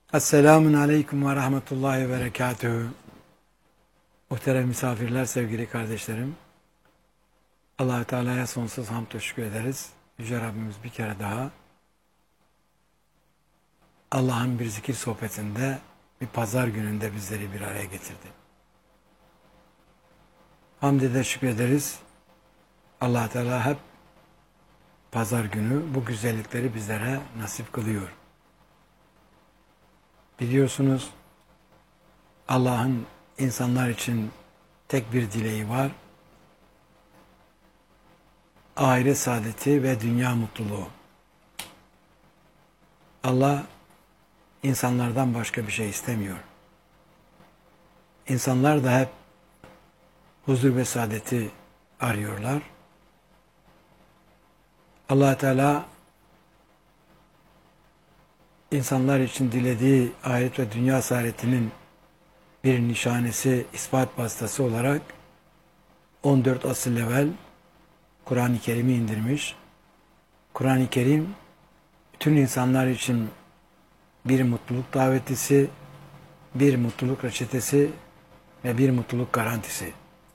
Esselamun Aleyküm ve Rahmetullahi ve Berekatühü. Muhterem misafirler, sevgili kardeşlerim. Allah-u Teala'ya sonsuz hamd ve şükür ederiz. Yüce Rabbimiz bir kere daha Allah'ın bir zikir sohbetinde bir pazar gününde bizleri bir araya getirdi. Hamd eder şükür ederiz. Allah-u Teala hep pazar günü bu güzellikleri bizlere nasip kılıyor. Biliyorsunuz Allah'ın insanlar için tek bir dileği var. Ahiret saadeti ve dünya mutluluğu. Allah insanlardan başka bir şey istemiyor. İnsanlar da hep huzur ve saadeti arıyorlar. Allah Teala insanlar için dilediği ahiret ve dünya saadetinin bir nişanesi, ispat vasıtası olarak 14 asıl evvel Kur'an-ı Kerim'i indirmiş. Kur'an-ı Kerim bütün insanlar için bir mutluluk davetlisi, bir mutluluk reçetesi ve bir mutluluk garantisi.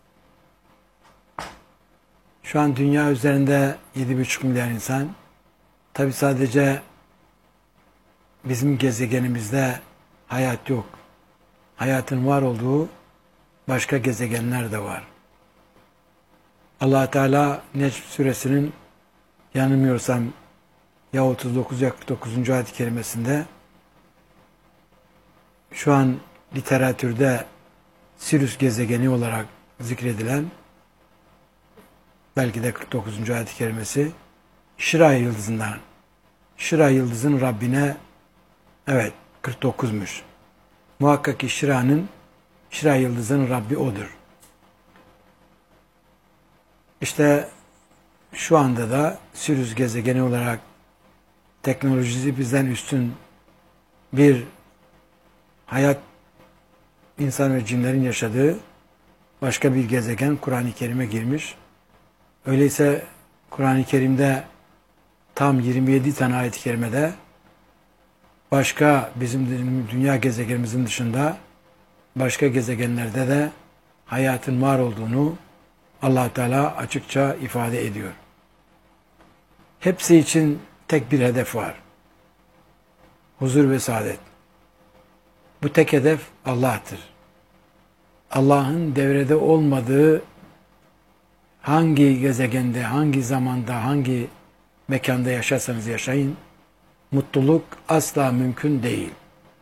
Şu an dünya üzerinde 7,5 milyar insan, tabi sadece bizim gezegenimizde hayat yok. Hayatın var olduğu başka gezegenler de var. Allah Teala Necm suresinin yanılmıyorsam ya 39 ya 49. ayet-i kerimesinde şu an literatürde Sirius gezegeni olarak zikredilen belki de 49. ayet-i kerimesi Şira yıldızından. Şira yıldızın Rabbine evet 49'muş. Muhakkak ki Şira yıldızının Rabbi odur. İşte şu anda da Sirius gezegeni olarak teknolojisi bizden üstün bir hayat, insan ve cinlerin yaşadığı başka bir gezegen Kur'an-ı Kerim'e girmiş. Öyleyse Kur'an-ı Kerim'de tam 27 tane ayet-i kerimede başka bizim dünya gezegenimizin dışında başka gezegenlerde de hayatın var olduğunu Allah Teala açıkça ifade ediyor. Hepsi için tek bir hedef var. Huzur ve saadet. Bu tek hedef Allah'tır. Allah'ın devrede olmadığı hangi gezegende, hangi zamanda, hangi mekanda yaşarsanız yaşayın, mutluluk asla mümkün değil.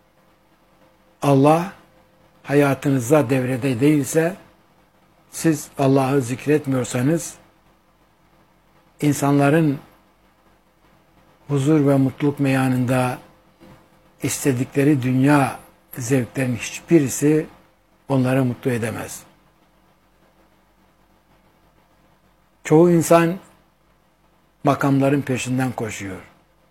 Allah hayatınızda devrede değilse, siz Allah'ı zikretmiyorsanız, insanların huzur ve mutluluk meyanında istedikleri dünya zevklerin hiçbirisi onları mutlu edemez. Çoğu insan makamların peşinden koşuyor.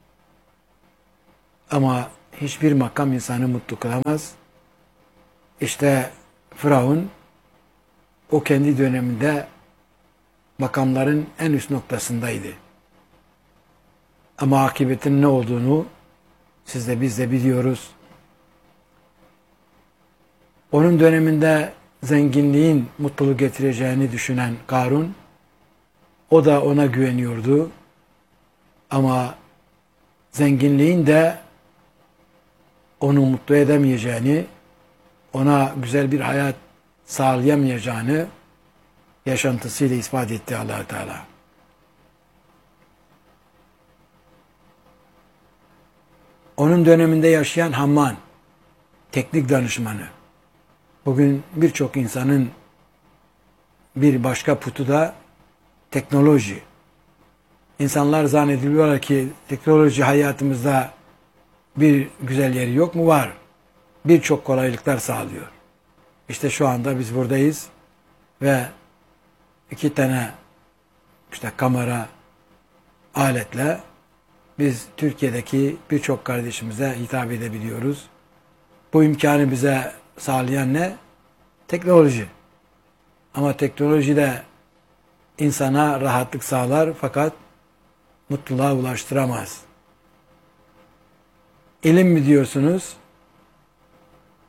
Ama hiçbir makam insanı mutlu kılamaz. İşte Firavun o kendi döneminde makamların en üst noktasındaydı. Ama akıbetin ne olduğunu siz de biz de biliyoruz. Onun döneminde zenginliğin mutluluk getireceğini düşünen Karun, o da ona güveniyordu. Ama zenginliğin de onu mutlu edemeyeceğini, ona güzel bir hayat sağlayamayacağını yaşantısıyla ispat etti Allah Teala. Onun döneminde yaşayan Hamman, teknik danışmanı. Bugün birçok insanın bir başka putu da teknoloji. İnsanlar zannediyorlar ki teknoloji hayatımızda bir güzel yeri yok mu? Var. Birçok kolaylıklar sağlıyor. İşte şu anda biz buradayız ve 2 tane işte kamera aletle biz Türkiye'deki birçok kardeşimize hitap edebiliyoruz. Bu imkanı bize sağlayan ne? Teknoloji. Ama teknoloji de insana rahatlık sağlar fakat mutluluğa ulaştıramaz. İlim mi diyorsunuz?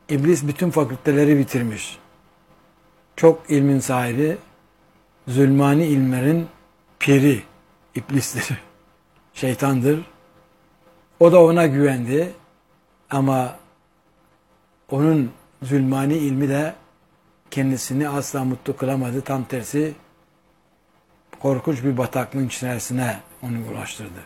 İblis bütün fakülteleri bitirmiş. Çok ilmin sahibi, zulmani ilmlerin piri iblistir. Şeytandır. O da ona güvendi. Ama onun zulmani ilmi de kendisini asla mutlu kılamadı. Tam tersi korkunç bir bataklığın içerisine onu ulaştırdı.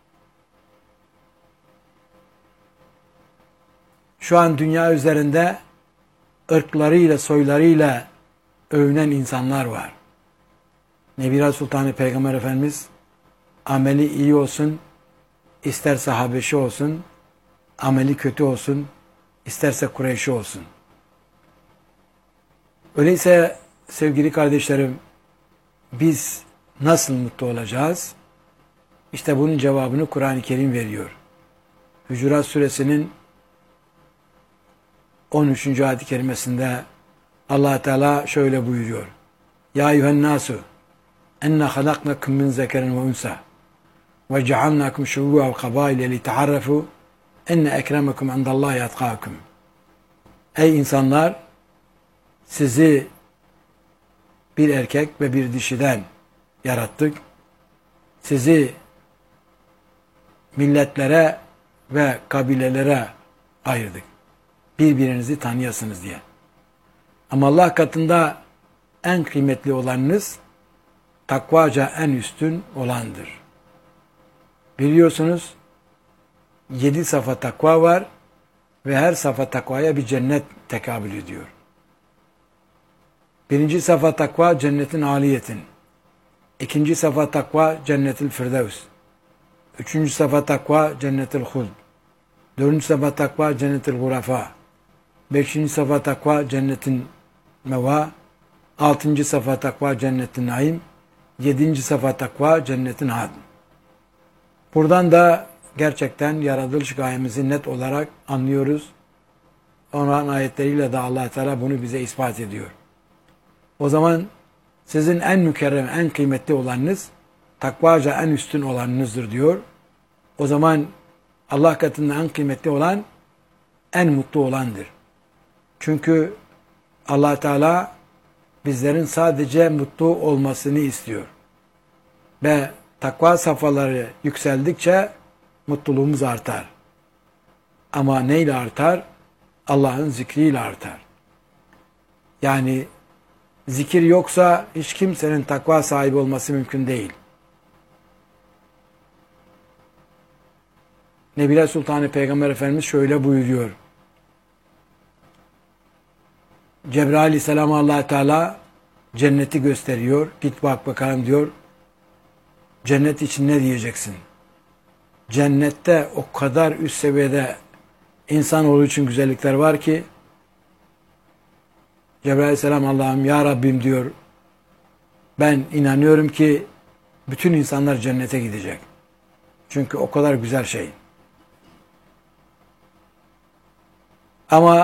Şu an dünya üzerinde ırklarıyla, soylarıyla övünen insanlar var. Nebira Sultanı Peygamber Efendimiz ameli iyi olsun, isterse Habeşi olsun, ameli kötü olsun, isterse Kureyşi olsun. Öyleyse sevgili kardeşlerim, biz nasıl mutlu olacağız? İşte bunun cevabını Kur'an-ı Kerim veriyor. Hucurat Suresinin 13. ayet-i kerimesinde Allah Teala şöyle buyuruyor. Ya eyyühen nasu enna halaknakum min zekerin ve unsa ve cealnakum şubu'a ve kabaile li taharrafu enne ekremekum indallahi atqakum. Ey insanlar, sizi bir erkek ve bir dişiden yarattık. Sizi milletlere ve kabilelere ayırdık. Birbirinizi tanıyasınız diye. Ama Allah katında en kıymetli olanınız takvaca en üstün olandır. Biliyorsunuz 7 safa takva var ve her safa takvaya bir cennet tekabül ediyor. Birinci safa takva cennetin aliyetin. İkinci safa takva cennetil firdevs. Üçüncü safa takva cennetil huld. Dördüncü safa takva cennetil gurafa. Beşinci safa takva cennetin meva. Altıncı safa takva cennetin naim. Yedinci safa takva cennetin had. Buradan da gerçekten yaratılış gayemizi net olarak anlıyoruz. Onların ayetleriyle de Allah Teala bunu bize ispat ediyor. O zaman sizin en mükerrem, en kıymetli olanınız takvaca en üstün olanınızdır diyor. O zaman Allah katında en kıymetli olan en mutlu olandır. Çünkü Allah Teala bizlerin sadece mutlu olmasını istiyor. Ve takva safhaları yükseldikçe mutluluğumuz artar. Ama neyle artar? Allah'ın zikriyle artar. Yani zikir yoksa hiç kimsenin takva sahibi olması mümkün değil. Nebila Sultanı Peygamber Efendimiz şöyle buyuruyor. Cebrail Aleyhisselam'a Allah Teala cenneti gösteriyor. Git bak bakalım diyor. Cennet için ne diyeceksin? Cennette o kadar üst seviyede insanoğlu için güzellikler var ki Cebrail Aleyhisselam Allah'ım ya Rabbim diyor. Ben inanıyorum ki bütün insanlar cennete gidecek. Çünkü o kadar güzel şey. Ama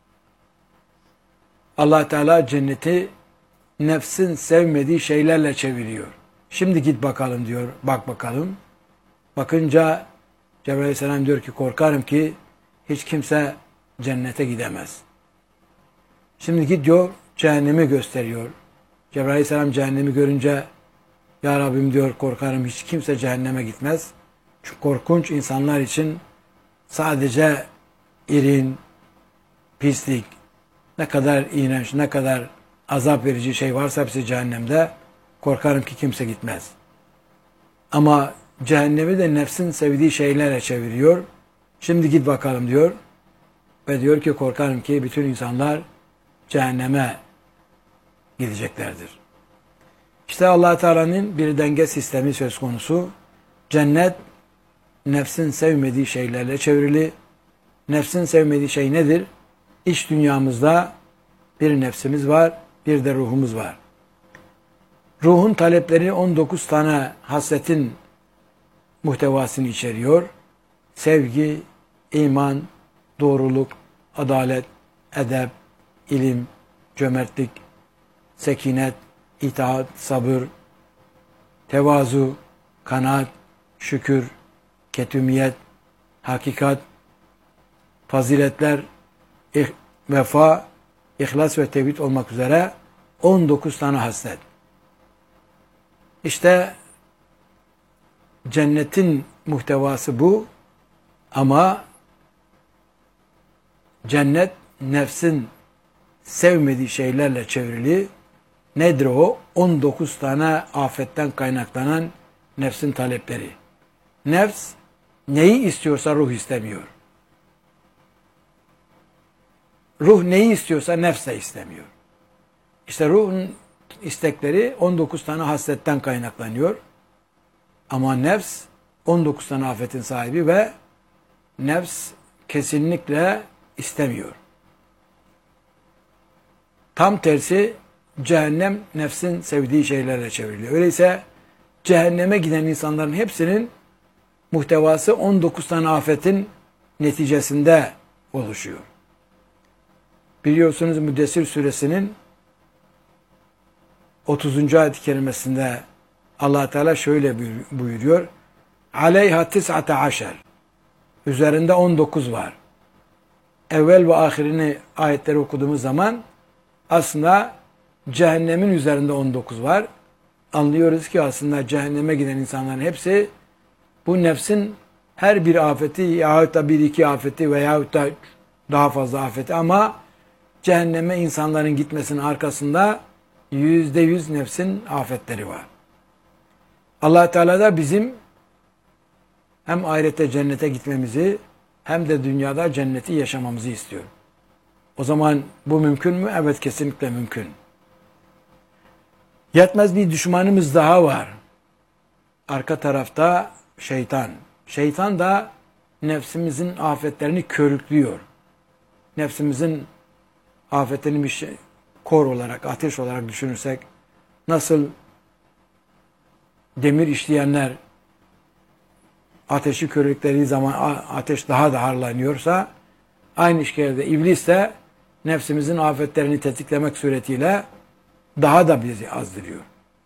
Allah Teala cenneti nefsin sevmediği şeylerle çeviriyor. Şimdi git bakalım diyor. Bak bakalım. Bakınca Cebrail Aleyhisselam diyor ki korkarım ki hiç kimse cennete gidemez. Şimdi git diyor cehennemi gösteriyor. Cebrail Aleyhisselam cehennemi görünce ya Rabbim diyor korkarım hiç kimse cehenneme gitmez. Çünkü korkunç insanlar için sadece irin, pislik, ne kadar iğrenç, ne kadar azap verici şey varsa hepsi cehennemde. Korkarım ki kimse gitmez. Ama cehennemi de nefsin sevdiği şeylerle çeviriyor. Şimdi git bakalım diyor. Ve diyor ki korkarım ki bütün insanlar cehenneme gideceklerdir. İşte Allah Teala'nın bir denge sistemi söz konusu. Cennet nefsin sevmediği şeylerle çevrili. Nefsin sevmediği şey nedir? İç dünyamızda bir nefsimiz var, bir de ruhumuz var. Ruhun talepleri 19 tane hasletin muhtevasını içeriyor. Sevgi, iman, doğruluk, adalet, edep, ilim, cömertlik, sekinet, itaat, sabır, tevazu, kanaat, şükür, ketümiyet, hakikat, faziletler, vefa, ihlas ve tevhid olmak üzere 19 tane haslet. İşte cennetin muhtevası bu ama cennet nefsin sevmediği şeylerle çevrili. Nedir o? 19 tane afetten kaynaklanan nefsin talepleri. Nefs neyi istiyorsa ruh istemiyor. Ruh neyi istiyorsa nefs de istemiyor. İşte ruhun istekleri 19 tane hasletten kaynaklanıyor. Ama nefs 19 tane afetin sahibi ve nefs kesinlikle istemiyor. Tam tersi cehennem nefsin sevdiği şeylerle çevriliyor. Öyleyse cehenneme giden insanların hepsinin muhtevası 19 tane afetin neticesinde oluşuyor. Biliyorsunuz Müddessir suresinin 30. ayet-i kerimesinde Allah Teala şöyle buyuruyor. Aleyha 19. Üzerinde 19 var. Evvel ve ahirini ayetleri okuduğumuz zaman aslında cehennemin üzerinde 19 var. Anlıyoruz ki aslında cehenneme giden insanların hepsi bu nefsin her bir afeti yahut da bir iki afeti veyahut da daha fazla afeti ama cehenneme insanların gitmesinin arkasında %100 nefsin afetleri var. Allah Teala da bizim hem ahirette cennete gitmemizi hem de dünyada cenneti yaşamamızı istiyor. O zaman bu mümkün mü? Evet, kesinlikle mümkün. Yetmez, bir düşmanımız daha var. Arka tarafta şeytan. Şeytan da nefsimizin afetlerini körüklüyor. Nefsimizin afetlerini bir kor olarak, ateş olarak düşünürsek, nasıl demir işleyenler ateşi körüklediği zaman ateş daha da harlanıyorsa, aynı şekilde iblis de nefsimizin afetlerini tetiklemek suretiyle daha da bizi azdırıyor.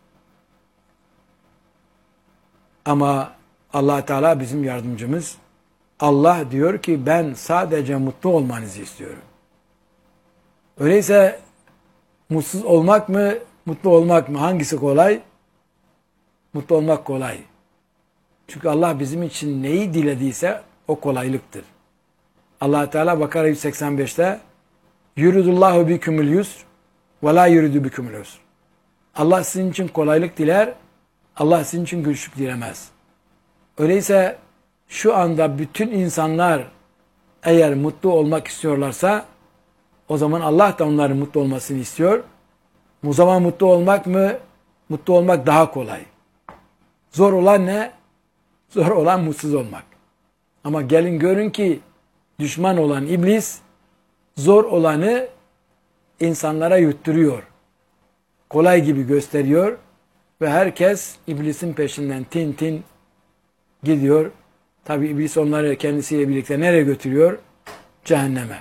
Ama Allah Teala bizim yardımcımız. Allah diyor ki ben sadece mutlu olmanızı istiyorum. Öyleyse mutsuz olmak mı, mutlu olmak mı? Hangisi kolay? Mutlu olmak kolay. Çünkü Allah bizim için neyi dilediyse o kolaylıktır. Allah Teala Bakara 185'te yuridullahu bikumul yusr ve la yuridu bikumul usr. Allah sizin için kolaylık diler, Allah sizin için güçlük dilemez. Öyleyse şu anda bütün insanlar eğer mutlu olmak istiyorlarsa o zaman Allah da onların mutlu olmasını istiyor. O zaman mutlu olmak mı? Mutlu olmak daha kolay. Zor olan ne? Zor olan mutsuz olmak. Ama gelin görün ki düşman olan iblis zor olanı insanlara yutturuyor. Kolay gibi gösteriyor ve herkes iblisin peşinden tin tin gidiyor. Tabi iblis onları kendisiyle birlikte nereye götürüyor? Cehenneme.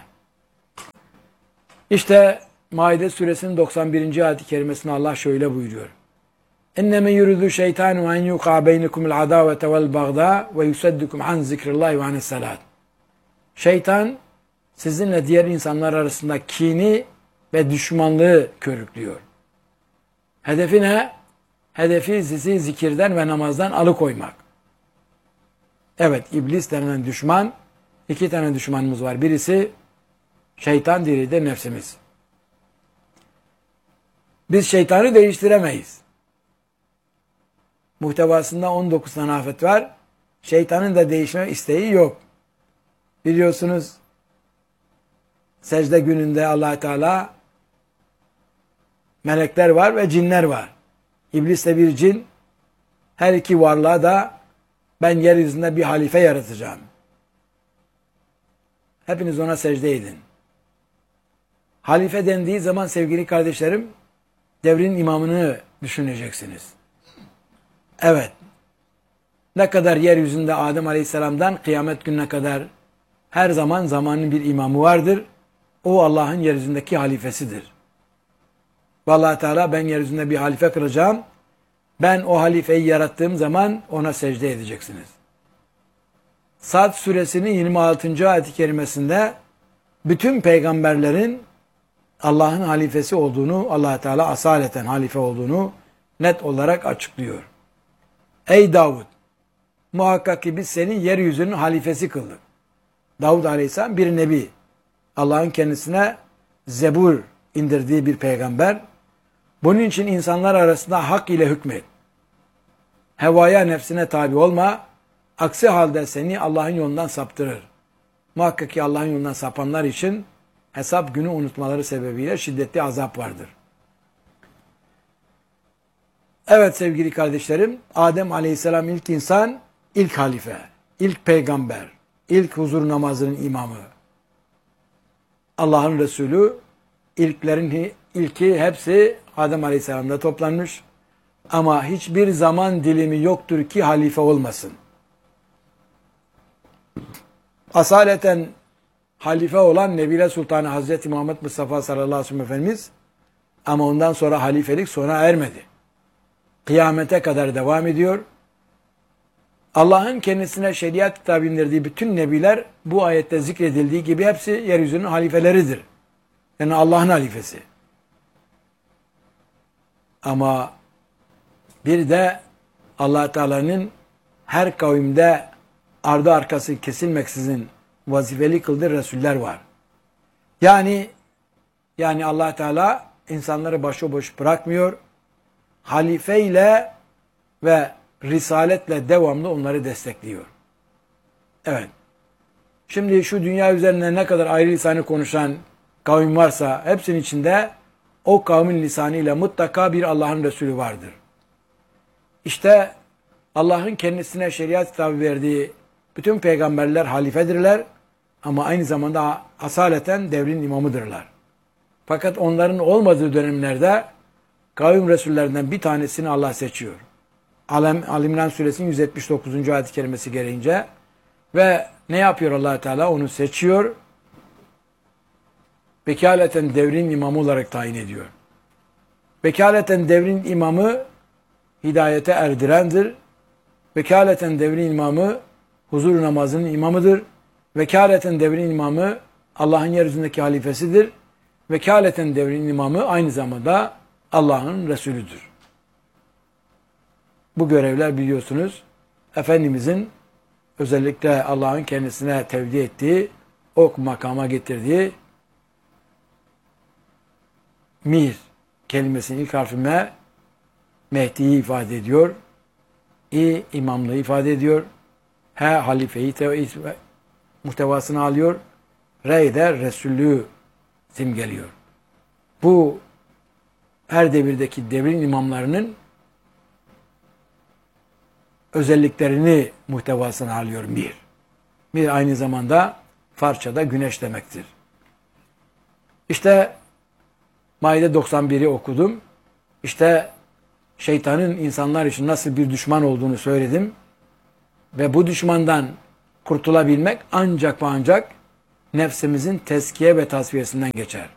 İşte Maide suresinin 91. ayet-i kerimesinde Allah şöyle buyuruyor. İnneme yuridu şeytanu en yuqa beynekumul adavete vel bagda ve yusaddukum an zikrillahi ve anis salat. Şeytan sizinle diğer insanlar arasında kini ve düşmanlığı körüklüyor. Hedefi ne? Hedefi sizi zikirden ve namazdan alıkoymak. Evet, iblis denilen düşman, iki tane düşmanımız var. Birisi şeytan, diğeri de nefsimiz. Biz şeytanı değiştiremeyiz. Muhtevasında 19 tane afet var. Şeytanın da değişme isteği yok. Biliyorsunuz secde gününde Allah Teala melekler var ve cinler var. İblis de bir cin. Her iki varlığa da ben yeryüzünde bir halife yaratacağım. Hepiniz ona secde edin. Halife dendiği zaman sevgili kardeşlerim, devrin imamını düşüneceksiniz. Evet. Ne kadar yeryüzünde Adem Aleyhisselam'dan kıyamet gününe kadar her zaman zamanın bir imamı vardır. O Allah'ın yeryüzündeki halifesidir. Vallahi Teala ben yeryüzünde bir halife kılacağım. Ben o halifeyi yarattığım zaman ona secde edeceksiniz. Sad suresinin 26. ayet-i kerimesinde bütün peygamberlerin Allah'ın halifesi olduğunu, Allah Teala asaleten halife olduğunu net olarak açıklıyor. Ey Davud, muhakkak ki biz seni yeryüzünün halifesi kıldık. Davud Aleyhisselam bir nebi. Allah'ın kendisine Zebur indirdiği bir peygamber. Bunun için insanlar arasında hak ile hükmet. Hevaya, nefsine tabi olma. Aksi halde seni Allah'ın yolundan saptırır. Muhakkak ki Allah'ın yolundan sapanlar için hesap günü unutmaları sebebiyle şiddetli azap vardır. Evet sevgili kardeşlerim, Adem Aleyhisselam ilk insan, ilk halife, ilk peygamber, ilk huzur namazının imamı. Allah'ın Resulü, ilklerin ilki hepsi Adem Aleyhisselam'da toplanmış. Ama hiçbir zaman dilimi yoktur ki halife olmasın. Asaleten halife olan Nebile Sultanı Hazreti Muhammed Mustafa sallallahu aleyhi ve sellem Efendimiz, ama ondan sonra halifelik sona ermedi. Kıyamete kadar devam ediyor. Allah'ın kendisine şeriat kitabı indirdiği bütün nebiler bu ayette zikredildiği gibi hepsi yeryüzünün halifeleridir. Yani Allah'ın halifesi. Ama bir de Allah Teala'nın her kavimde ardı arkası kesilmeksizin vazifeli kıldığı Resuller var. Yani Allah Teala insanları başıboş bırakmıyor. Halifeyle ve risaletle devamlı onları destekliyor. Evet. Şimdi şu dünya üzerinde ne kadar ayrı lisanı konuşan kavim varsa hepsinin içinde o kavmin lisanıyla mutlaka bir Allah'ın Resulü vardır. İşte Allah'ın kendisine şeriat kitabı verdiği bütün peygamberler halifedirler ama aynı zamanda asaleten devrin imamıdırlar. Fakat onların olmadığı dönemlerde kavim Resullerinden bir tanesini Allah seçiyor. Al-İmran suresinin 179. ayet-i kerimesi gereğince ve ne yapıyor Allah Teala? Onu seçiyor. Vekaleten devrin imamı olarak tayin ediyor. Vekaleten devrin imamı hidayete erdirendir. Vekaleten devrin imamı huzur namazının imamıdır. Vekaleten devrin imamı Allah'ın yeryüzündeki halifesidir. Vekaleten devrin imamı aynı zamanda Allah'ın Resulüdür. Bu görevler biliyorsunuz Efendimizin özellikle Allah'ın kendisine tevdi ettiği, o makama getirdiği mir kelimesinin ilk harfi M, Mehdi'yi ifade ediyor. İ, imamlığı ifade ediyor. H, halifeyi muhtevasını alıyor. R de Resullüğü simgeliyor. Bu her devirdeki devrin imamlarının özelliklerini muhtevasına alıyor mir. Mir aynı zamanda Farsçada güneş demektir. İşte Maide 91'i okudum. İşte şeytanın insanlar için nasıl bir düşman olduğunu söyledim. Ve bu düşmandan kurtulabilmek ancak ve ancak nefsimizin tezkiye ve tasfiyesinden geçer.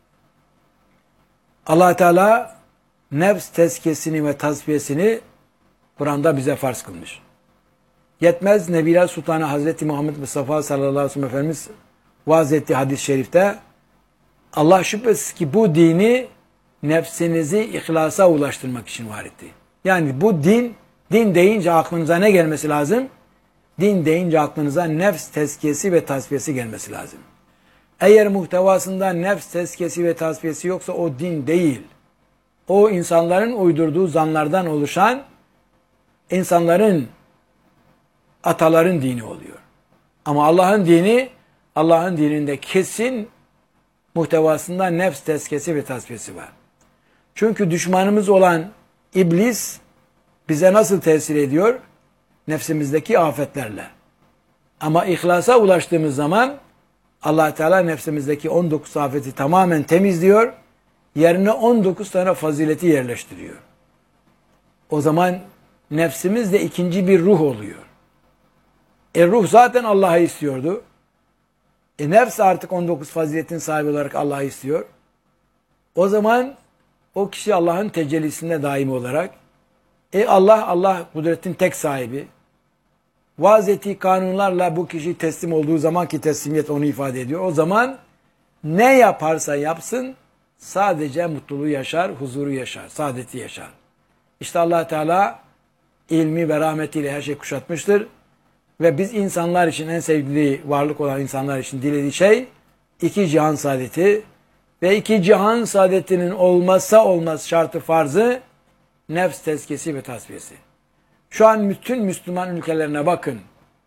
Allah Teala nefs tezkiyesini ve tasfiyesini Kur'an'da bize farz kılmış. Yetmez Nebiler Sultanı Hazreti Muhammed Mustafa sallallahu aleyhi ve sellem Efendimiz vaaz ettiği hadis-i şerifte Allah şüphesiz ki bu dini nefsinizi ihlasa ulaştırmak için var etti. Yani bu din deyince aklınıza ne gelmesi lazım? Din deyince aklınıza nefs tezkiyesi ve tasfiyesi gelmesi lazım. Eğer muhtevasında nefs tezkiyesi ve tasfiyesi yoksa o din değil. O insanların uydurduğu zanlardan oluşan insanların, ataların dini oluyor. Ama Allah'ın dini, Allah'ın dininde kesin muhtevasında nefs tezkiyesi ve tasfiyesi var. Çünkü düşmanımız olan iblis bize nasıl tesir ediyor? Nefsimizdeki afetlerle. Ama ihlasa ulaştığımız zaman Allah Teala nefsimizdeki 19 afeti tamamen temizliyor. Yerine 19 tane fazileti yerleştiriyor. O zaman nefsimiz de ikinci bir ruh oluyor. Ruh zaten Allah'ı istiyordu. Nefs artık 19 faziletin sahibi olarak Allah'ı istiyor. O zaman o kişi Allah'ın tecellisinde daim olarak Allah kudretin tek sahibi. Vaaz ettiği kanunlarla bu kişi teslim olduğu zaman ki teslimiyet onu ifade ediyor. O zaman ne yaparsa yapsın sadece mutluluğu yaşar, huzuru yaşar, saadeti yaşar. İşte Allah Teala ilmi ve rahmetiyle her şeyi kuşatmıştır. Ve biz insanlar için en sevgili varlık olan insanlar için dilediği şey iki cihan saadeti ve iki cihan saadetinin olmazsa olmaz şartı farzı nefs tezkiyesi ve tasfiyesi. Şu an bütün Müslüman ülkelerine bakın.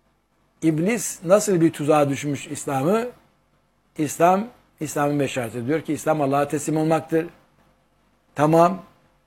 İblis nasıl bir tuzağa düşmüş İslam'ı? İslam'ın beş şartı. Diyor ki İslam Allah'a teslim olmaktır. Tamam.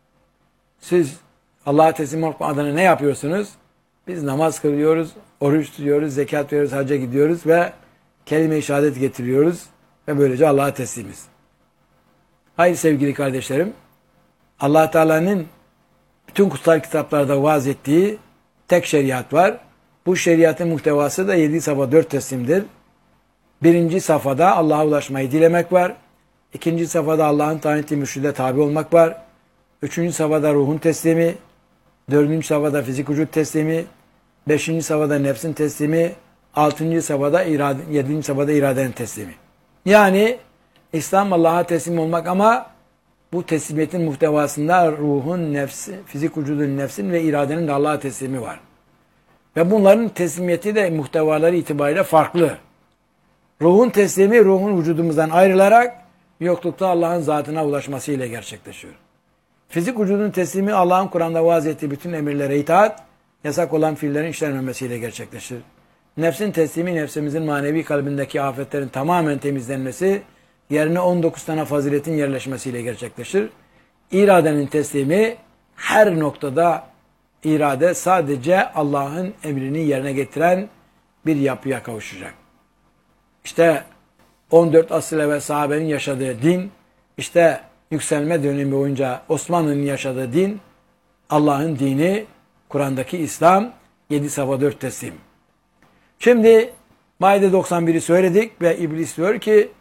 Siz Allah'a teslim olmak adına ne yapıyorsunuz? Biz namaz kılıyoruz, oruç tutuyoruz, zekat veriyoruz, hacca gidiyoruz ve kelime-i şehadet getiriyoruz ve böylece Allah'a teslimiz. Hayır sevgili kardeşlerim, Allah Teala'nın bütün kutsal kitaplarda vaaz ettiği tek şeriat var. Bu şeriatın muhtevası da 7 safa 4 teslimdir. Birinci safhada Allah'a ulaşmayı dilemek var. İkinci safhada Allah'ın tayin ettiği mürşide tabi olmak var. Üçüncü safhada ruhun teslimi. Dördüncü safhada fizik vücut teslimi. Beşinci safhada nefsin teslimi. Altıncı safhada yedinci safhada iradenin teslimi. Yani İslam Allah'a teslim olmak ama bu teslimiyetin muhtevasında ruhun, nefsi, fizik vücudun, nefsin ve iradenin de Allah'a teslimi var. Ve bunların teslimiyeti de muhtevaları itibariyle farklı. Ruhun teslimi ruhun vücudumuzdan ayrılarak yoklukta Allah'ın zatına ulaşmasıyla gerçekleşiyor. Fizik vücudun teslimi Allah'ın Kur'an'da vaaz ettiği bütün emirlere itaat, yasak olan fiillerin işlenmemesiyle gerçekleşir. Nefsin teslimi nefsimizin manevi kalbindeki afetlerin tamamen temizlenmesi, yerine 19 tane faziletin yerleşmesiyle gerçekleşir. İradenin teslimi her noktada irade sadece Allah'ın emrini yerine getiren bir yapıya kavuşacak. İşte 14 asır evvel sahabenin yaşadığı din, işte yükselme dönemi boyunca Osmanlı'nın yaşadığı din, Allah'ın dini, Kur'an'daki İslam, 7 safa 4 teslim. Şimdi Maide 91'i söyledik ve İblis diyor ki,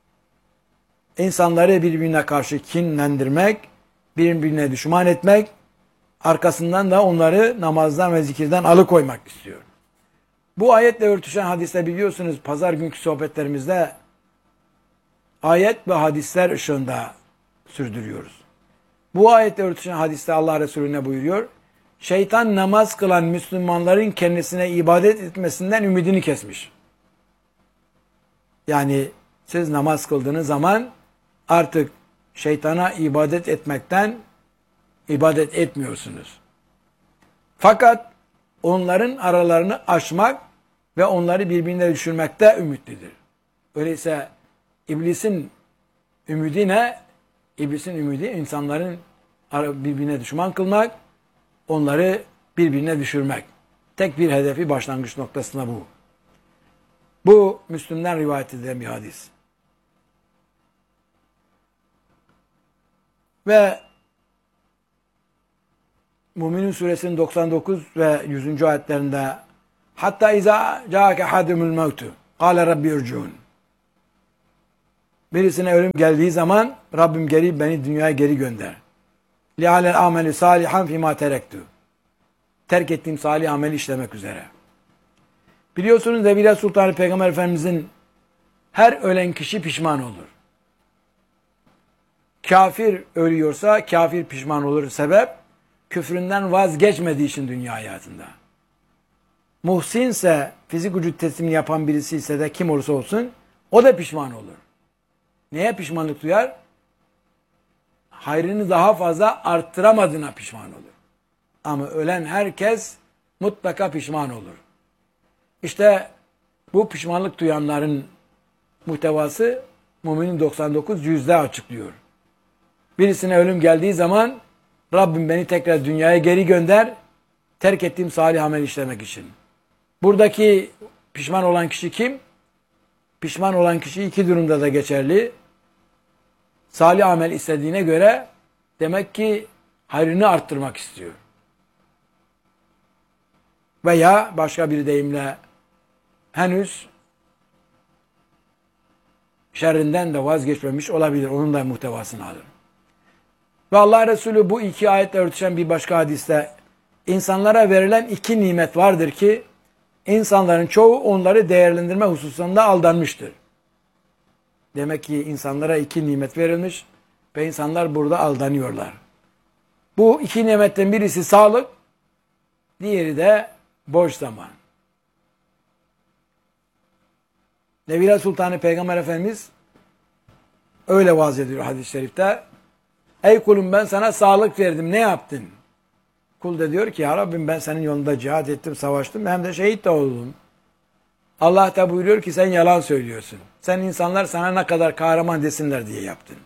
insanları birbirine karşı kinlendirmek, birbirine düşman etmek, arkasından da onları namazdan ve zikirden alıkoymak istiyor. Bu ayetle örtüşen hadiste biliyorsunuz pazar günkü sohbetlerimizde ayet ve hadisler ışığında sürdürüyoruz. Bu ayetle örtüşen hadiste Allah Resulü ne buyuruyor? Şeytan namaz kılan Müslümanların kendisine ibadet etmesinden ümidini kesmiş. Yani siz namaz kıldığınız zaman artık şeytana ibadet etmekten ibadet etmiyorsunuz. Fakat onların aralarını aşmak ve onları birbirine düşürmekte ümitlidir. Öyleyse iblisin ümidi ne? İblisin ümidi insanların birbirine düşman kılmak, onları birbirine düşürmek. Tek bir hedefi başlangıç noktasında bu. Bu Müslüm'den rivayet edilen bir hadis. Ve Müminun suresinin 99 ve 100. ayetlerinde hatta iza caake hadimul mevtu kâle rabbi irciun. Birisine ölüm geldiği zaman Rabbim beni dünyaya geri gönder. Li'alel ameli salihan fîmâ terektu. Terk ettiğim salih ameli işlemek üzere. Biliyorsunuz Zebile Sultanı Peygamber Efendimizin her ölen kişi pişman olur. Kafir ölüyorsa kafir pişman olur. Sebep küfründen vazgeçmediği için dünya hayatında. Muhsinse, fizik vücut teslimi yapan birisi ise de kim olursa olsun o da pişman olur. Neye pişmanlık duyar? Hayrını daha fazla arttıramadığına pişman olur. Ama ölen herkes mutlaka pişman olur. İşte bu pişmanlık duyanların muhtevası Müminun 99 100'de açıklıyor. Birisine ölüm geldiği zaman Rabbim beni tekrar dünyaya geri gönder, terk ettiğim salih amel işlemek için. Buradaki pişman olan kişi kim? Pişman olan kişi iki durumda da geçerli. Salih amel istediğine göre demek ki hayrını arttırmak istiyor. Veya başka bir deyimle henüz şerrinden de vazgeçmemiş olabilir. Onun da muhtevasını alır. Ve Allah Resulü bu iki ayetle örtüşen bir başka hadiste insanlara verilen iki nimet vardır ki insanların çoğu onları değerlendirme hususunda aldanmıştır. Demek ki insanlara iki nimet verilmiş ve insanlar burada aldanıyorlar. Bu iki nimetten birisi sağlık, diğeri de boş zaman. Nevile Sultanı Peygamber Efendimiz öyle vaaz ediyor hadis-i şerifte. Ey kulum, ben sana sağlık verdim, ne yaptın? Kul da diyor ki, ya Rabbim ben senin yolunda cihad ettim, savaştım, hem de şehit de oldum. Allah da buyuruyor ki sen yalan söylüyorsun. Sen insanlar sana ne kadar kahraman desinler diye yaptın.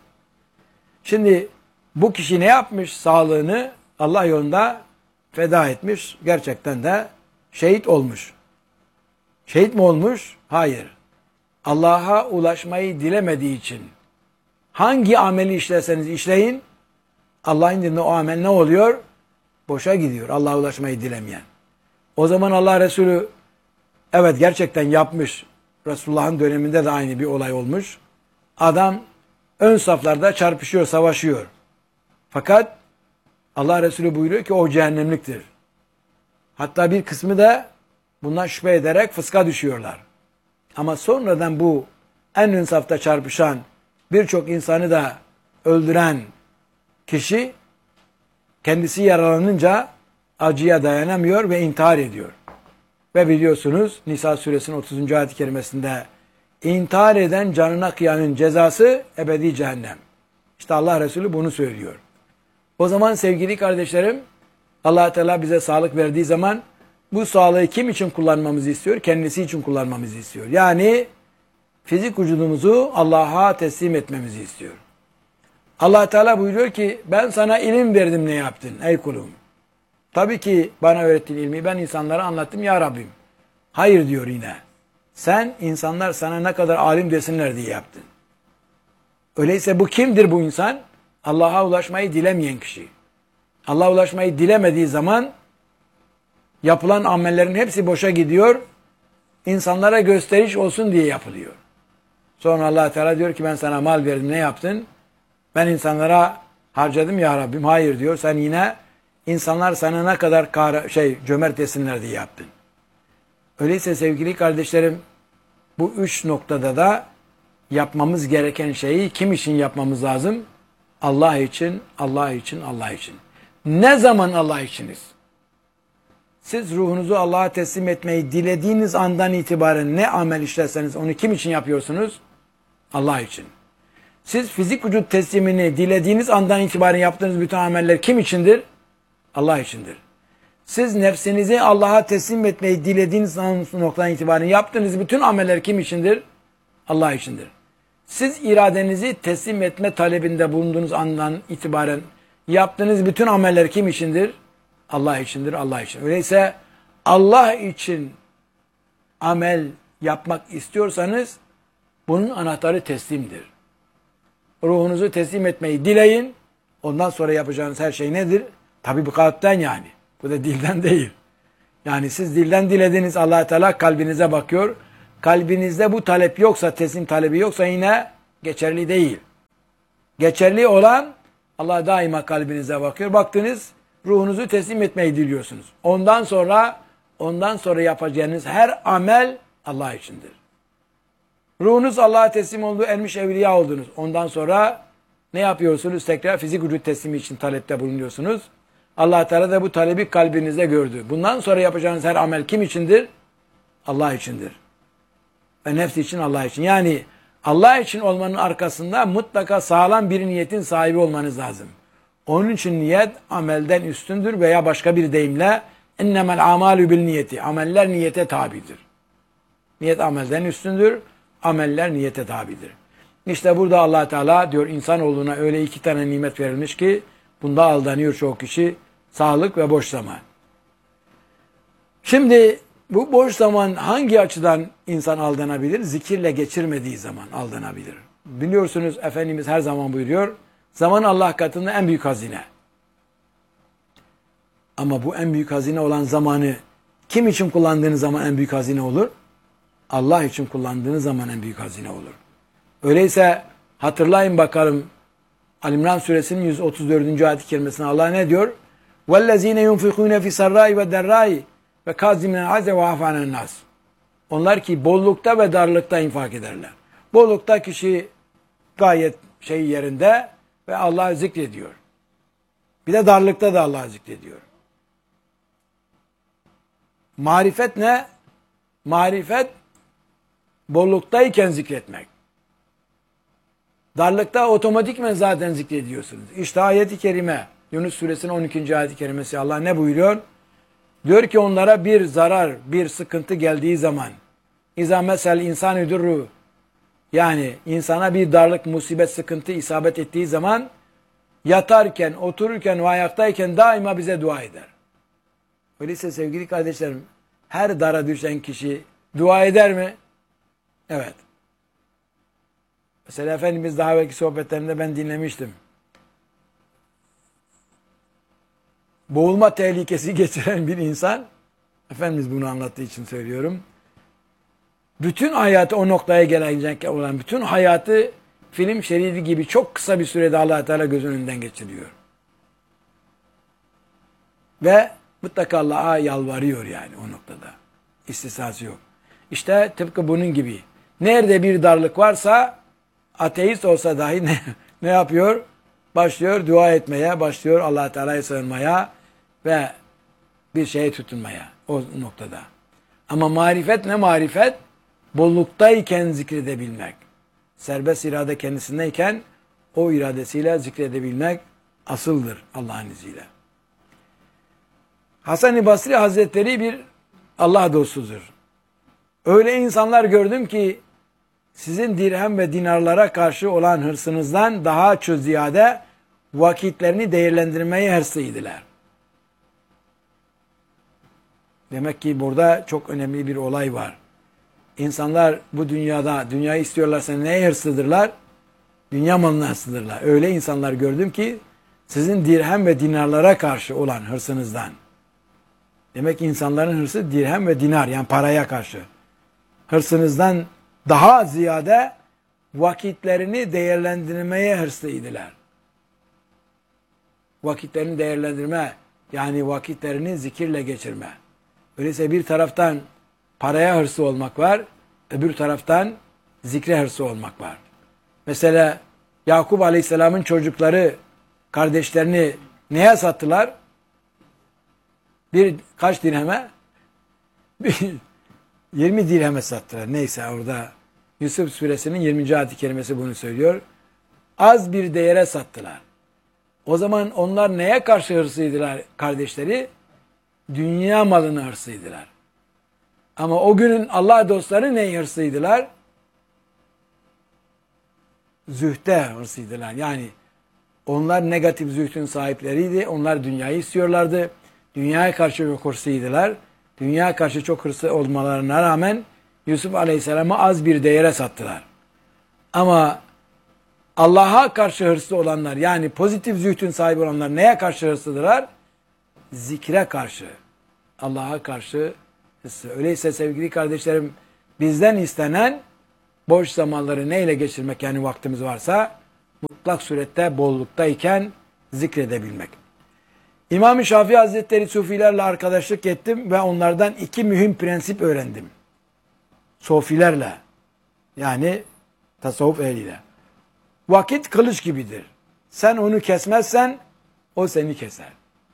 Şimdi bu kişi ne yapmış? Sağlığını Allah yolunda feda etmiş. Gerçekten de şehit olmuş. Şehit mi olmuş? Hayır. Allah'a ulaşmayı dilemediği için hangi ameli işlerseniz işleyin, Allah'ın dininde o amel ne oluyor? Boşa gidiyor. Allah'a ulaşmayı dilemeyen. O zaman Allah Resulü evet gerçekten yapmış. Resulullah'ın döneminde de aynı bir olay olmuş. Adam ön saflarda çarpışıyor, savaşıyor. Fakat Allah Resulü buyuruyor ki o cehennemliktir. Hatta bir kısmı da bundan şüphe ederek fıska düşüyorlar. Ama sonradan bu en ön safta çarpışan, birçok insanı da öldüren kişi kendisi yaralanınca acıya dayanamıyor ve intihar ediyor. Ve biliyorsunuz Nisa suresinin 30. ayet-i kerimesinde intihar eden canına kıyanın cezası ebedi cehennem. İşte Allah Resulü bunu söylüyor. O zaman sevgili kardeşlerim, Allah Teala bize sağlık verdiği zaman bu sağlığı kim için kullanmamızı istiyor? Kendisi için kullanmamızı istiyor. Yani fizik vücudumuzu Allah'a teslim etmemizi istiyor. Allah Teala buyuruyor ki ben sana ilim verdim, ne yaptın ey kulum? Tabii ki bana öğrettiğin ilmi ben insanlara anlattım ya Rabbim. Hayır diyor yine. Sen insanlar sana ne kadar alim desinler diye yaptın. Öyleyse bu kimdir bu insan? Allah'a ulaşmayı dilemeyen kişi. Allah'a ulaşmayı dilemediği zaman yapılan amellerin hepsi boşa gidiyor. İnsanlara gösteriş olsun diye yapılıyor. Sonra Allah Teala diyor ki ben sana mal verdim, ne yaptın? Ben insanlara harcadım ya Rabbim. Hayır diyor. Sen yine insanlar sana ne kadar cömert desinler diye yaptın. Öyleyse sevgili kardeşlerim, bu üç noktada da yapmamız gereken şeyi kim için yapmamız lazım? Allah için, Allah için, Allah için. Ne zaman Allah içiniz? Siz ruhunuzu Allah'a teslim etmeyi dilediğiniz andan itibaren ne amel işlerseniz onu kim için yapıyorsunuz? Allah için. Siz fizik vücut teslimini dilediğiniz andan itibaren yaptığınız bütün ameller kim içindir? Allah içindir. Siz nefsinizi Allah'a teslim etmeyi dilediğiniz noktadan itibaren yaptığınız bütün ameller kim içindir? Allah içindir. Siz iradenizi teslim etme talebinde bulunduğunuz andan itibaren yaptığınız bütün ameller kim içindir? Allah içindir, Allah için. Öyleyse Allah için amel yapmak istiyorsanız bunun anahtarı teslimdir. Ruhunuzu teslim etmeyi dileyin. Ondan sonra yapacağınız her şey nedir? Tabi bu kalpten yani. Bu da dilden değil. Yani siz dilden dilediniz, Allah Teala kalbinize bakıyor. Kalbinizde bu talep yoksa, teslim talebi yoksa yine geçerli değil. Geçerli olan Allah daima kalbinize bakıyor. Baktınız, ruhunuzu teslim etmeyi diliyorsunuz. Ondan sonra yapacağınız her amel Allah içindir. Ruhunuz Allah'a teslim oldu, ermiş evliya oldunuz. Ondan sonra ne yapıyorsunuz? Tekrar fizik vücut teslimi için talepte bulunuyorsunuz. Allah Teala da bu talebi kalbinizde gördü. Bundan sonra yapacağınız her amel kim içindir? Allah içindir. Ve nefsi için, Allah için. Yani Allah için olmanın arkasında mutlaka sağlam bir niyetin sahibi olmanız lazım. Onun için niyet amelden üstündür veya başka bir deyimle ennemel amalü bil niyeti. Ameller niyete tabidir. Niyet amelden üstündür. Ameller niyete tabidir. İşte burada Allah Teala diyor insanoğluna öyle iki tane nimet verilmiş ki bunda aldanıyor çoğu kişi. Sağlık ve boş zaman. Şimdi bu boş zaman hangi açıdan insan aldanabilir? Zikirle geçirmediği zaman aldanabilir. Biliyorsunuz Efendimiz her zaman buyuruyor. Zaman Allah katında en büyük hazine. Ama bu en büyük hazine olan zamanı kim için kullandığınız zaman en büyük hazine olur? Allah için kullandığınız zaman en büyük hazine olur. Öyleyse hatırlayın bakalım Ali İmran suresinin 134. ayet-i kerimesinde Allah ne diyor? وَالَّذ۪ينَ يُنْفِقُونَ فِي سَرَّاءِ وَدَرَّاءِ وَكَازِمِنَ الْعَزَ وَعَفَانَ النَّاسِ. Onlar ki bollukta ve darlıkta infak ederler. Bollukta kişi gayet yerinde ve Allah'ı zikrediyor. Bir de darlıkta da Allah'ı zikrediyor. Marifet ne? Marifet bolluktayken zikretmek. Darlıkta otomatikmen zaten zikrediyorsunuz. İşte ayet-i kerime, Yunus suresinin 12. ayet-i kerimesi, Allah ne buyuruyor? Diyor ki onlara bir zarar, bir sıkıntı geldiği zaman, İza mesel insan yudurru, yani insana bir darlık, musibet, sıkıntı isabet ettiği zaman, yatarken, otururken ve ayaktayken daima bize dua eder. Öyleyse sevgili kardeşlerim, her dara düşen kişi dua eder mi? Evet. Mesela Efendimiz daha belki sohbetlerinde ben dinlemiştim. Boğulma tehlikesi geçiren bir insan, Efendimiz bunu anlattığı için söylüyorum, bütün hayatı o noktaya gelecek olan bütün hayatı film şeridi gibi çok kısa bir sürede Allah Teala göz önünden geçiriyor. Ve mutlaka Allah'a yalvarıyor yani o noktada. İstisnası yok. İşte tıpkı bunun gibi. Nerede bir darlık varsa ateist olsa dahi ne yapıyor? Başlıyor dua etmeye, başlıyor Allah Teala'ya sığınmaya ve bir şeye tutunmaya o noktada. Ama marifet ne marifet? Bolluktayken zikredebilmek. Serbest irade kendisindeyken o iradesiyle zikredebilmek asıldır Allah'ın izniyle. Hasan-ı Basri Hazretleri bir Allah dostudur. Öyle insanlar gördüm ki sizin dirhem ve dinarlara karşı olan hırsınızdan daha çok ziyade vakitlerini değerlendirmeye hırslıydılar. Demek ki burada çok önemli bir olay var. İnsanlar bu dünyada, dünyayı istiyorlarsa neye hırslıdırlar? Dünya malına hırslıdırlar. Öyle insanlar gördüm ki sizin dirhem ve dinarlara karşı olan hırsınızdan. Demek ki insanların hırsı dirhem ve dinar, yani paraya karşı. Hırsınızdan daha ziyade vakitlerini değerlendirmeye hırslıydılar. Vakitlerini değerlendirme, yani vakitlerini zikirle geçirme. Öyleyse bir taraftan paraya hırsı olmak var, öbür taraftan zikre hırsı olmak var. Mesela Yakup Aleyhisselam'ın çocukları kardeşlerini neye sattılar? Kaç dirheme? 20 dirheme sattılar. Neyse orada Yusuf suresinin 20. ayet-i kerimesi bunu söylüyor. Az bir değere sattılar. O zaman onlar neye karşı hırslıydılar kardeşleri? Dünya malına hırslıydılar. Ama o günün Allah dostları neye hırslıydılar? Zühte hırslıydılar. Yani onlar negatif zühdün sahipleriydi. Onlar dünyayı istiyorlardı. Dünyaya karşı çok hırslıydılar. Dünyaya karşı çok hırslı olmalarına rağmen Yusuf Aleyhisselam'ı az bir değere sattılar. Ama Allah'a karşı hırslı olanlar, yani pozitif zühdün sahibi olanlar neye karşı hırslıdırlar? Zikre karşı. Allah'a karşı hırslı. Öyleyse sevgili kardeşlerim, bizden istenen boş zamanları neyle geçirmek, yani vaktimiz varsa mutlak surette bolluktayken zikredebilmek. İmam-ı Şafii Hazretleri Sufilerle arkadaşlık ettim ve onlardan iki mühim prensip öğrendim. Sofilerle, yani tasavvuf ehliyle. Vakit kılıç gibidir. Sen onu kesmezsen o seni keser.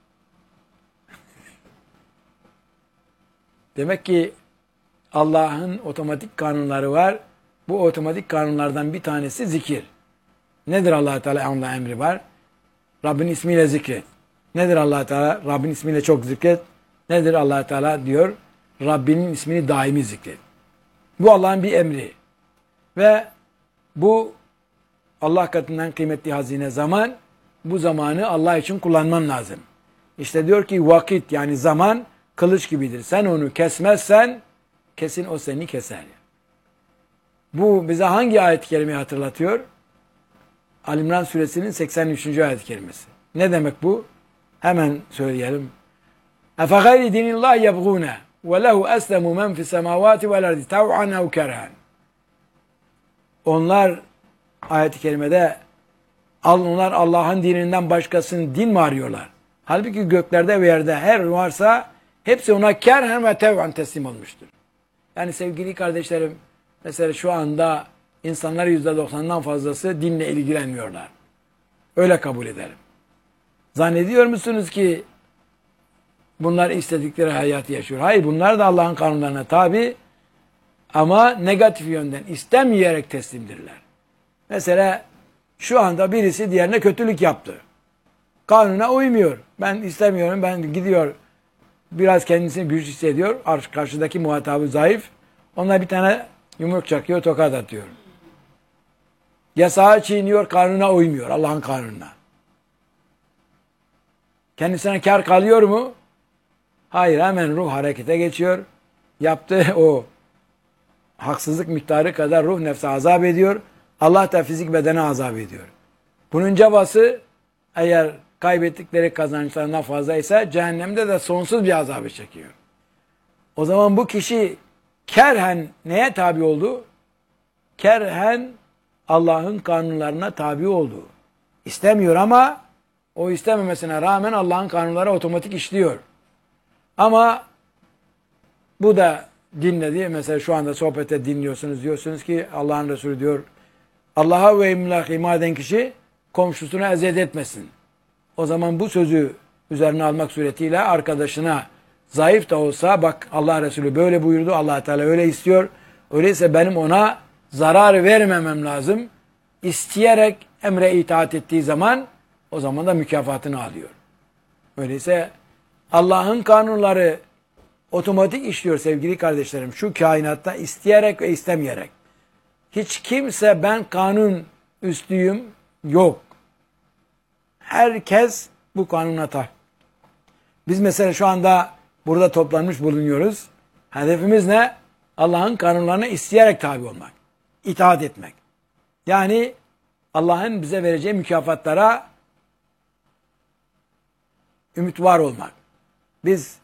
Demek ki Allah'ın otomatik kanunları var. Bu otomatik kanunlardan bir tanesi zikir. Nedir Allah-u Teala'nın emri var? Rabbin ismiyle zikret. Nedir Allah Teala? Rabbin ismiyle çok zikret. Nedir Allah Teala diyor? Rabbinin ismini daimi zikret. Bu Allah'ın bir emri. Ve bu Allah katından kıymetli hazine zaman. Bu zamanı Allah için kullanman lazım. İşte diyor ki vakit, yani zaman kılıç gibidir. Sen onu kesmezsen kesin o seni keser. Bu bize hangi ayet-i kerimeyi hatırlatıyor? Ali İmran suresinin 83. ayet-i kerimesi. Ne demek bu? Hemen söyleyelim. اَفَغَيْرِ دِنِ اللّٰهِ يَبْغُونَ وَلَهُ أَسْلَمُ مَنْ فِي السَّمَاوَاتِ وَالْاَرْضِ تَوْعًا اَوْ كَرْهًا. Onlar ayet-i kerimede onlar Allah'ın dininden başkasının din mi arıyorlar? Halbuki göklerde ve yerde her varsa hepsi ona kerhen ve tev'an teslim olmuştur. Yani sevgili kardeşlerim, mesela şu anda İnsanların %90'dan fazlası dinle ilgilenmiyorlar. Öyle kabul edelim. Zannediyor musunuz ki bunlar istedikleri hayatı yaşıyor? Hayır, bunlar da Allah'ın kanunlarına tabi ama negatif yönden istemeyerek teslimdirler. Mesela şu anda birisi diğerine kötülük yaptı. Kanuna uymuyor. Ben istemiyorum, ben gidiyor. Biraz kendisini güç hissediyor. Karşıdaki muhatabı zayıf. Ona bir tane yumruk çakıyor, tokat atıyor. Yasağı çiğniyor, kanuna uymuyor, Allah'ın kanununa. Kendisine kar kalıyor mu? Hayır, hemen ruh harekete geçiyor. Yaptığı o haksızlık miktarı kadar ruh nefse azap ediyor. Allah da fizik bedene azap ediyor. Bunun cevabı eğer kaybettikleri kazançlarından fazlaysa cehennemde de sonsuz bir azabı çekiyor. O zaman bu kişi kerhen neye tabi oldu? Kerhen Allah'ın kanunlarına tabi oldu. İstemiyor ama o istememesine rağmen Allah'ın kanunları otomatik işliyor. Ama bu da dinledi. Mesela şu anda sohbette dinliyorsunuz. Diyorsunuz ki Allah'ın Resulü diyor Allah'a ve imlâh iman eden kişi komşusuna eziyet etmesin. O zaman bu sözü üzerine almak suretiyle arkadaşına zayıf da olsa bak Allah Resulü böyle buyurdu. Allah Teala öyle istiyor. Öyleyse benim ona zarar vermemem lazım. İsteyerek emre itaat ettiği zaman o zaman da mükafatını alıyor. Öyleyse Allah'ın kanunları otomatik işliyor sevgili kardeşlerim. Şu kainatta isteyerek ve istemeyerek. Hiç kimse ben kanun üstüyüm yok. Herkes bu kanuna tabi. Biz mesela şu anda burada toplanmış bulunuyoruz. Hedefimiz ne? Allah'ın kanunlarına isteyerek tabi olmak. İtaat etmek. Yani Allah'ın bize vereceği mükafatlara ümit var olmak. Biz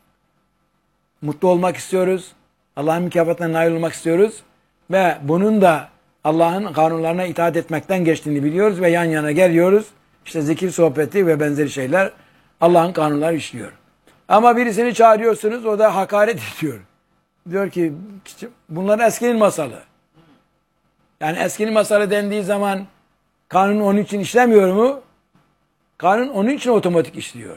mutlu olmak istiyoruz. Allah'ın mükafatına nail olmak istiyoruz. Ve bunun da Allah'ın kanunlarına itaat etmekten geçtiğini biliyoruz ve yan yana geliyoruz. İşte zikir sohbeti ve benzeri şeyler Allah'ın kanunları işliyor. Ama birisini çağırıyorsunuz, o da hakaret ediyor. Diyor ki bunlar eskinin masalı. Yani eskinin masalı dendiği zaman kanun onun için işlemiyor mu? Kanun onun için otomatik işliyor.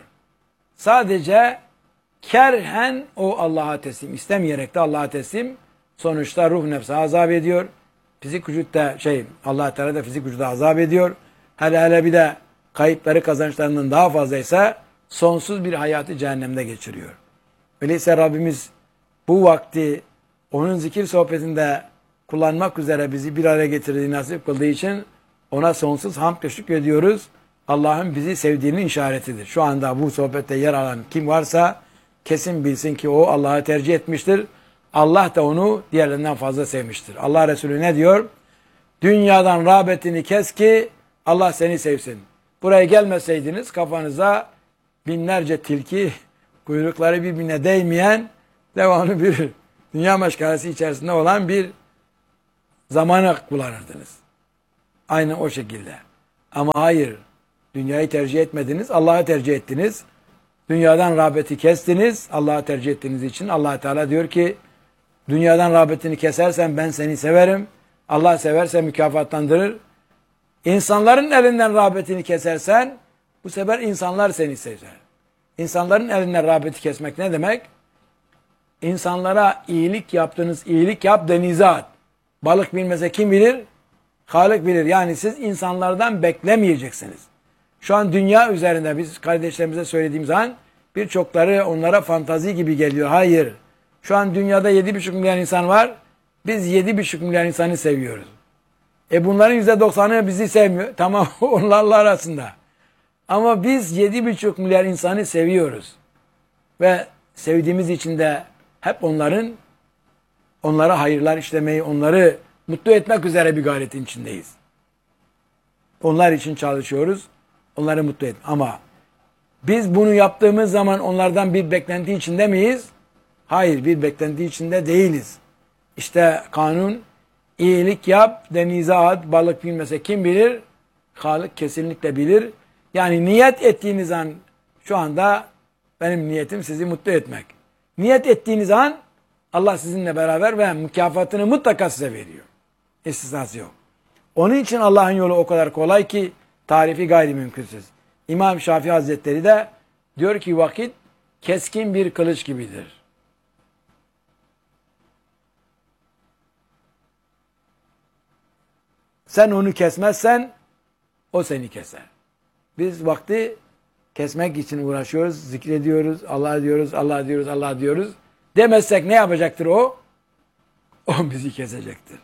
Sadece kerhen o Allah'a teslim, istemeyerek de Allah'a teslim. Sonuçta ruh nefse azap ediyor. Fizik vücutta Allah Teala da fizik vücuda azap ediyor. Hele bir de kayıpları kazançlarından daha fazlaysa sonsuz bir hayatı cehennemde geçiriyor. Öyleyse Rabbimiz bu vakti onun zikir sohbetinde kullanmak üzere bizi bir araya getirdiği nasip kıldığı için ona sonsuz hamd ve şükrediyoruz. Allah'ın bizi sevdiğinin işaretidir. Şu anda bu sohbette yer alan kim varsa kesin bilsin ki o Allah'ı tercih etmiştir. Allah da onu diğerlerinden fazla sevmiştir. Allah Resulü ne diyor? Dünyadan rağbetini kes ki Allah seni sevsin. Buraya gelmeseydiniz kafanıza binlerce tilki kuyrukları birbirine değmeyen devamlı bir dünya meşgalesi içerisinde olan bir zamana kullanırdınız. Aynı o şekilde. Ama hayır. Dünyayı tercih etmediniz. Allah'ı tercih ettiniz. Dünyadan rağbeti kestiniz. Allah'ı tercih ettiğiniz için Allah Teala diyor ki dünyadan rağbetini kesersen ben seni severim. Allah severse mükafatlandırır. İnsanların elinden rağbetini kesersen bu sefer insanlar seni sever. İnsanların elinden rağbeti kesmek ne demek? İnsanlara iyilik yaptınız, iyilik yap denize at. Balık bilmese kim bilir? Halık bilir. Yani siz insanlardan beklemeyeceksiniz. Şu an dünya üzerinde biz kardeşlerimize söylediğim zaman birçokları onlara fantazi gibi geliyor. Hayır. Şu an dünyada 7,5 milyar insan var. Biz 7,5 milyar insanı seviyoruz. Bunların %90'ı bizi sevmiyor. Tamam onlarla arasında. Ama biz 7,5 milyar insanı seviyoruz. Ve sevdiğimiz için de hep onlara hayırlar işlemeyi, onları mutlu etmek üzere bir gayretin içindeyiz. Onlar için çalışıyoruz. Onları mutlu et. Ama biz bunu yaptığımız zaman onlardan bir beklenti içinde miyiz? Hayır, bir beklenti içinde değiliz. İşte kanun, iyilik yap, denize at, balık bilmese kim bilir? Halık kesinlikle bilir. Yani niyet ettiğiniz an, şu anda benim niyetim sizi mutlu etmek. Niyet ettiğiniz an Allah sizinle beraber ve mükafatını mutlaka size veriyor. İstisnası yok. Onun için Allah'ın yolu o kadar kolay ki tarifi gayri mümkünsüz. İmam Şafii Hazretleri de diyor ki vakit keskin bir kılıç gibidir. Sen onu kesmezsen o seni keser. Biz vakti kesmek için uğraşıyoruz, zikrediyoruz, Allah diyoruz, Allah diyoruz, Allah diyoruz. Demezsek ne yapacaktır o? O bizi kesecektir.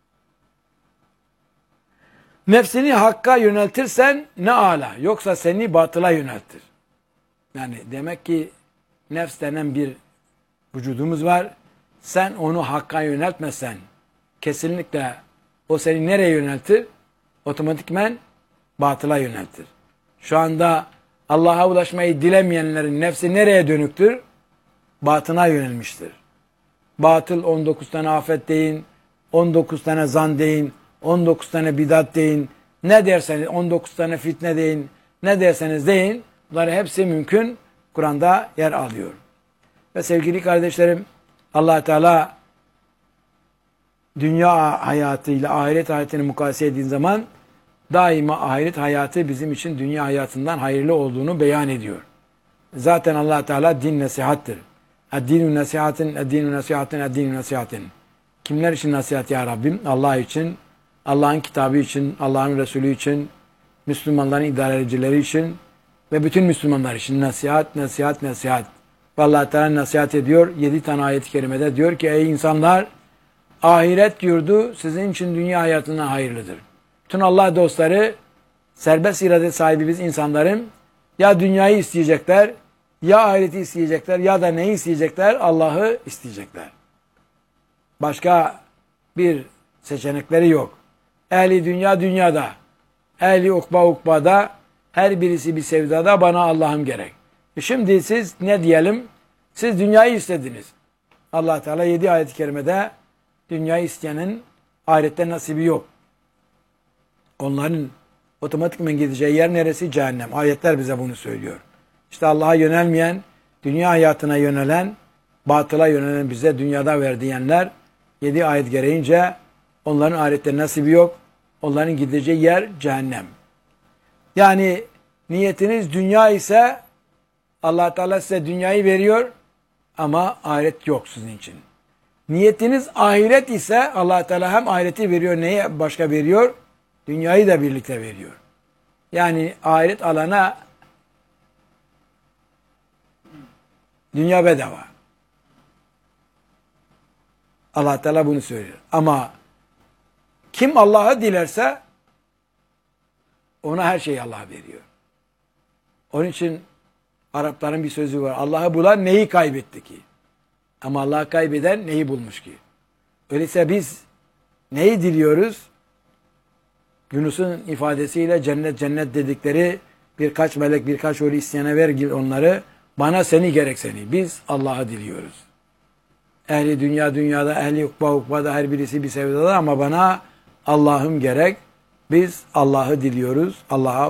Nefsini hakka yöneltirsen ne ala, yoksa seni batıla yöneltir. Yani demek ki nefs denen bir vücudumuz var. Sen onu hakka yöneltmezsen kesinlikle o seni nereye yöneltir? Otomatikmen batıla yöneltir. Şu anda Allah'a ulaşmayı dilemeyenlerin nefsi nereye dönüktür? Batına yönelmiştir. Batıl 19 tane afet deyin, 19 tane zan deyin, 19 tane bidat deyin, ne derseniz 19 tane fitne deyin, ne derseniz deyin, bunların hepsi mümkün, Kur'an'da yer alıyor. Ve sevgili kardeşlerim, Allah Teala dünya hayatıyla ahiret hayatını mukayese ettiğin zaman daima ahiret hayatı bizim için dünya hayatından hayırlı olduğunu beyan ediyor. Zaten Allah Teala din nasihattır. Ad-dinu nasihatin, ad-dinu nasihatin, ad-dinu nasihatin. Kimler için nasihat ya Rabbim? Allah için, Allah'ın kitabı için, Allah'ın Resulü için, Müslümanların idarecileri için ve bütün Müslümanlar için nasihat, nasihat, nasihat. Ve Allah Teala nasihat ediyor. 7 tane ayet-i kerimede diyor ki ey insanlar, ahiret yurdu sizin için dünya hayatından hayırlıdır. Bütün Allah dostları, serbest irade sahibi biz insanların ya dünyayı isteyecekler, ya ahireti isteyecekler, ya da neyi isteyecekler? Allah'ı isteyecekler. Başka bir seçenekleri yok. Ehli dünya dünyada, ehli ukba ukbada, her birisi bir sevdada, bana Allah'ım gerek. Şimdi siz ne diyelim? Siz dünyayı istediniz. Allah Teala 7 ayet-i kerimede dünyayı isteyenin ahirette nasibi yok. Onların otomatikman gideceği yer neresi? Cehennem. Ayetler bize bunu söylüyor. İşte Allah'a yönelmeyen, dünya hayatına yönelen, batıla yönelen bize dünyada ver diyenler 7 ayet gereğince onların ahirette nasibi yok. Onların gideceği yer cehennem. Yani niyetiniz dünya ise Allah Teala size dünyayı veriyor ama ahiret yok sizin için. Niyetiniz ahiret ise Allah Teala hem ahireti veriyor, neye başka veriyor? Dünyayı da birlikte veriyor. Yani ahiret alana dünya bedava. Allah Teala bunu söylüyor. Ama kim Allah'ı dilerse ona her şeyi Allah veriyor. Onun için Arapların bir sözü var. Allah'ı bulan neyi kaybetti ki? Ama Allah'ı kaybeden neyi bulmuş ki? Öyleyse biz neyi diliyoruz? Yunus'un ifadesiyle cennet cennet dedikleri birkaç melek birkaç ölü isteyene ver onları. Bana seni gerek seni. Biz Allah'ı diliyoruz. Ehli dünya dünyada, ehli ukba ukbada her birisi bir sevdada ama bana Allah'ım gerek. Biz Allah'ı diliyoruz. Allah'a